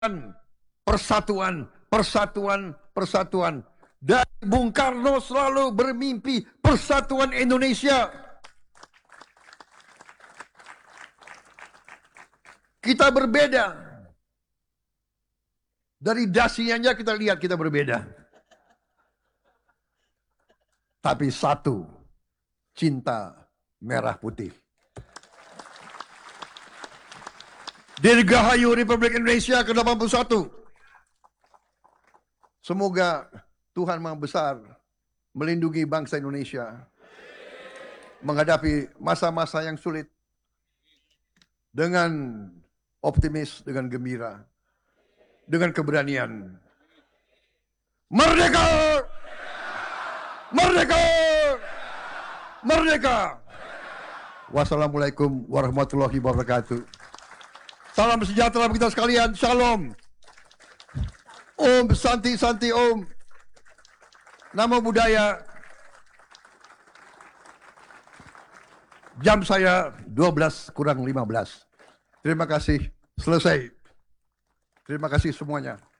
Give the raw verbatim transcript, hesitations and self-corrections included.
persatuan, persatuan, persatuan. Dan Bung Karno selalu bermimpi persatuan Indonesia. Kita berbeda. Dari dasinya aja kita lihat kita berbeda. Tapi satu, cinta merah putih. Dirgahayu Republik Indonesia ke delapan puluh satu. Semoga Tuhan Maha Besar melindungi bangsa Indonesia menghadapi masa-masa yang sulit dengan optimis, dengan gembira, dengan keberanian. Merdeka! Merdeka! Merdeka! Wassalamualaikum warahmatullahi wabarakatuh. Salam sejahtera bagi kita sekalian. Shalom. Om Santi Santi Om. Namo Buddhaya. Jam saya dua belas kurang lima belas. Terima kasih. Selesai. Terima kasih semuanya.